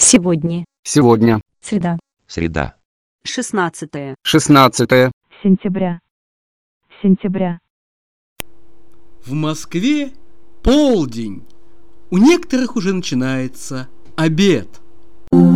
Сегодня. Сегодня. Среда. Среда. 16 16 Сентября. Сентября. В Москве полдень. У некоторых уже начинается обед.